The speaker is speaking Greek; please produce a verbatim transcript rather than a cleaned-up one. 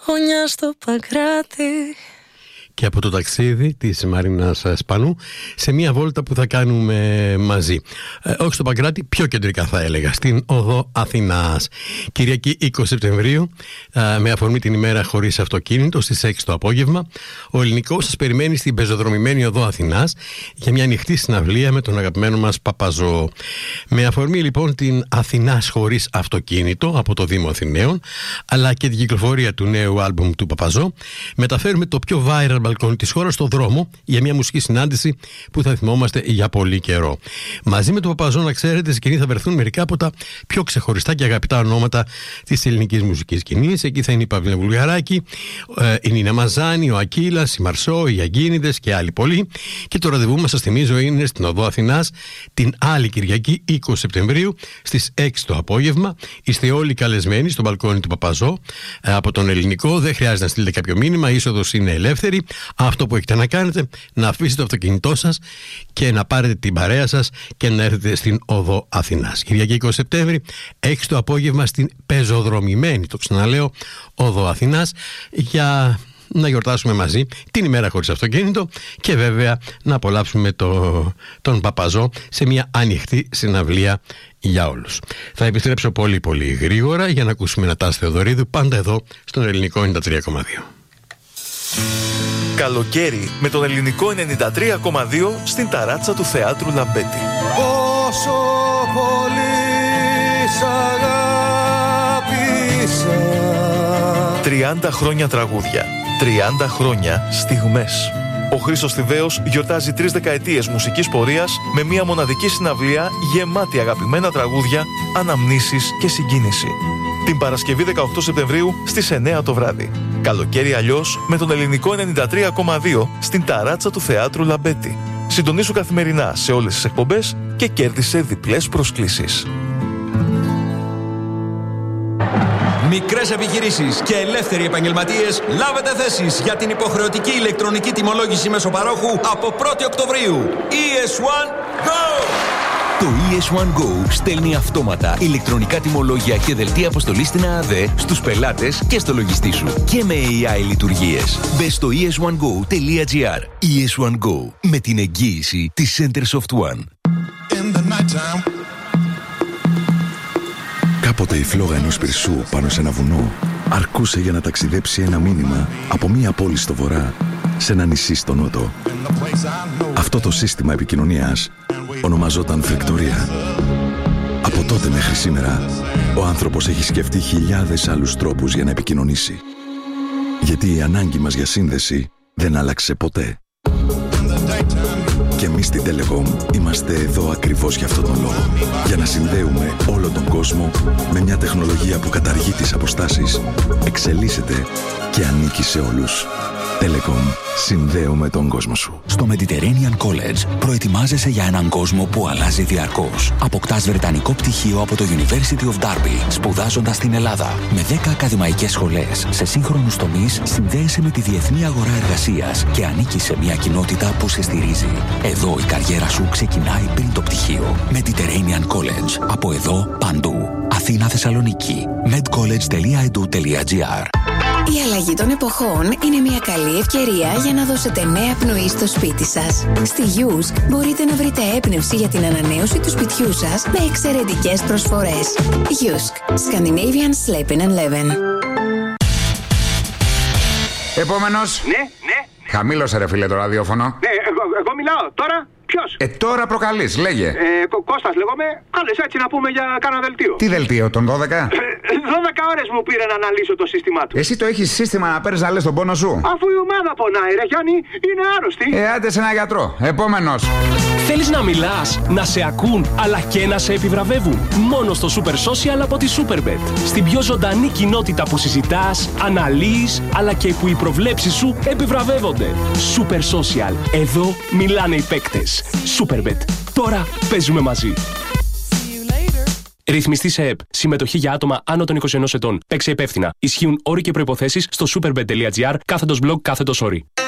γωνιά στο Παγκράτη. Και από το ταξίδι της Μαρίνας Σπανού σε μια βόλτα που θα κάνουμε μαζί. Ε, όχι στο Παγκράτη, πιο κεντρικά θα έλεγα, στην Οδό Αθηνάς. Κυριακή είκοσι Σεπτεμβρίου, ε, με αφορμή την ημέρα χωρίς αυτοκίνητο, στις έξι το απόγευμα, ο Ελληνικός σας περιμένει στην πεζοδρομημένη Οδό Αθηνάς για μια ανοιχτή συναυλία με τον αγαπημένο μας Παπαζό. Με αφορμή λοιπόν την Αθηνάς χωρίς αυτοκίνητο από το Δήμο Αθηναίων, αλλά και την κυκλοφορία του νέου άλμπουμ του Παπαζό, μεταφέρουμε το πιο viral μπαλκόνι της χώρας στο δρόμο για μια μουσική συνάντηση που θα θυμόμαστε για πολύ καιρό. Μαζί με τον Παπαζό, να ξέρετε, σκηνή θα βρεθούν μερικά από τα πιο ξεχωριστά και αγαπητά ονόματα της ελληνικής μουσικής σκηνής. Εκεί θα είναι η Παυλίνα Βουλγαράκη, η Νίνα Μαζάνη, ο Ακύλας, η Μαρσό, οι Αγκίνηδες και άλλοι πολλοί. Και το ραντεβού μας, σας θυμίζω, είναι στην Οδό Αθηνάς την άλλη Κυριακή είκοσι Σεπτεμβρίου στις έξι το απόγευμα. Είστε όλοι καλεσμένοι στο μπαλκόνι του Παπαζό από τον Ελληνικό. Δεν χρειάζεται να στείλετε κάποιο μήνυμα, η είσοδος είναι ελεύθερη. Αυτό που έχετε να κάνετε, να αφήσετε το αυτοκίνητό σας και να πάρετε την παρέα σας και να έρθετε στην Οδό Αθηνάς. Κυριακή είκοσι Σεπτέμβρη, έξι το απόγευμα στην πεζοδρομημένη, το ξαναλέω, Οδό Αθηνάς, για να γιορτάσουμε μαζί την ημέρα χωρίς αυτοκίνητο και βέβαια να απολαύσουμε το, τον Παπαζό σε μια ανοιχτή συναυλία για όλους. Θα επιστρέψω πολύ πολύ γρήγορα για να ακούσουμε ένα Τάση Θεοδωρίδου, πάντα εδώ στον Ελληνικό ενενήντα τρία κόμμα δύο. Καλοκαίρι με τον Ελληνικό ενενήντα τρία κόμμα δύο στην ταράτσα του Θεάτρου Λαμπέτη. Πόσο πολύ σ' αγάπησα. τριάντα χρόνια τραγούδια, τριάντα χρόνια στιγμές. Ο Χρήστος Θηβαίος γιορτάζει τρεις δεκαετίες μουσικής πορείας με μια μοναδική συναυλία γεμάτη αγαπημένα τραγούδια, αναμνήσεις και συγκίνηση. Την Παρασκευή δεκαοκτώ Σεπτεμβρίου στις εννιά το βράδυ. Καλοκαίρι αλλιώς με τον Ελληνικό ενενήντα τρία κόμμα δύο στην ταράτσα του Θεάτρου Λαμπέτη. Συντονίσου καθημερινά σε όλες τις εκπομπές και κέρδισε διπλές προσκλήσεις. Μικρές επιχειρήσεις και ελεύθεροι επαγγελματίες, λάβετε θέσεις για την υποχρεωτική ηλεκτρονική τιμολόγηση μεσοπαρόχου από πρώτη Οκτωβρίου. ι ες One Go! Το ι ες One Go στέλνει αυτόματα ηλεκτρονικά τιμολόγια και δελτία αποστολής στην ΑΑΔΕ στους πελάτες και στο λογιστή σου. Και με έι άι λειτουργίες. Μπες στο ι ες one go τελεία τζι άρ. ι ες One Go, με την εγγύηση της Centersoft One. Κάποτε η φλόγα ενός πυρσού πάνω σε ένα βουνό αρκούσε για να ταξιδέψει ένα μήνυμα από μία πόλη στο βορρά σε ένα νησί στο νότο. Αυτό το σύστημα επικοινωνίας ονομαζόταν φρεκτορία. Από τότε μέχρι σήμερα, ο άνθρωπος έχει σκεφτεί χιλιάδες άλλους τρόπους για να επικοινωνήσει. Γιατί η ανάγκη μας για σύνδεση δεν άλλαξε ποτέ. Και εμείς στην Telecom είμαστε εδώ ακριβώς για αυτόν τον λόγο. Για να συνδέουμε όλο τον κόσμο με μια τεχνολογία που καταργεί τις αποστάσεις, εξελίσσεται και ανήκει σε όλους. Telecom. Συνδέουμε τον κόσμο σου. Στο Mediterranean College προετοιμάζεσαι για έναν κόσμο που αλλάζει διαρκώς. Αποκτάς βρετανικό πτυχίο από το University of Derby, σπουδάζοντας στην Ελλάδα. Με δέκα ακαδημαϊκές σχολές σε σύγχρονους τομείς, συνδέεσαι με τη διεθνή αγορά εργασίας και ανήκεις σε μια κοινότητα που σε στηρίζει. Εδώ η καριέρα σου ξεκινάει πριν το πτυχίο. Mediterranean College. Από εδώ παντού. Αθήνα, Θεσσαλονίκη. medcollege τελεία e d u τελεία g r. Η αλλαγή των εποχών είναι μια καλή ευκαιρία για να δώσετε νέα πνοή στο σπίτι σας. Στη Yusk μπορείτε να βρείτε έμπνευση για την ανανέωση του σπιτιού σας με εξαιρετικές προσφορές. Yusk. Scandinavian Sleeping and Living. Επόμενος. Ναι, ναι. Χαμήλωσε ρε φίλε το ραδιόφωνο. Ναι, εγώ, εγώ μιλάω. Τώρα ποιος? Ε, τώρα προκαλείς, λέγε. Ε, Κω- Κώστας λέγομαι. Κάλες έτσι να πούμε για κάνα δελτίο. Τι δελτίο, τον δώδεκα? δώδεκα ώρες μου πήρε να αναλύσω το σύστημά του. Εσύ το έχεις σύστημα να παίρνεις να λες τον πόνο σου? Αφού η ομάδα πονάει ρε Γιάννη, είναι άρρωστη. Ε, άντε σε ένα γιατρό. Επόμενος. Θέλεις να μιλάς, να σε ακούν, αλλά και να σε επιβραβεύουν? Μόνο στο Super Social από τη Superbet. Στην πιο ζωντανή κοινότητα που συζητάς, αναλύεις, αλλά και που οι προβλέψεις σου επιβραβεύονται. Super Social. Εδώ μιλάνε οι παίκτες. Superbet. Τώρα παίζουμε μαζί. Ρυθμιστή σε ΕΠ. Συμμετοχή για άτομα άνω των είκοσι ενός ετών. Παίξε υπεύθυνα. Ισχύουν όροι και προϋποθέσεις στο superbet τελεία gr κάθετος blog κάθετος όροι.